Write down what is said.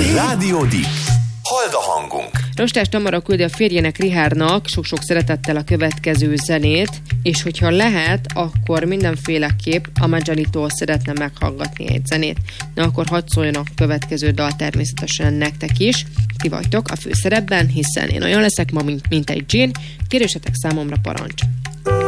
Rádió D. Hold a hangunk. Rostás Tamara küldi a férjének, Richardnak sok-sok szeretettel a következő zenét, és hogyha lehet, akkor mindenféleképp a Majani-tól szeretne meghallgatni egy zenét. Na akkor hadd szóljon a következő dal természetesen nektek is. Ti vagytok a főszerepben, hiszen én olyan leszek ma, mint egy dzsín. Kérésetek számomra, parancs!